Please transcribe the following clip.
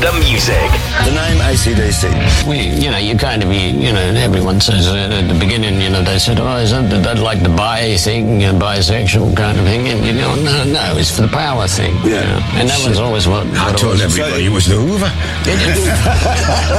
the music. The name AC/DC. Everyone says at the beginning, they said, oh, isn't that like the bi thing, bisexual kind of thing? And, no, it's for the power thing. Yeah. And that was always what I told everybody it was the Hoover.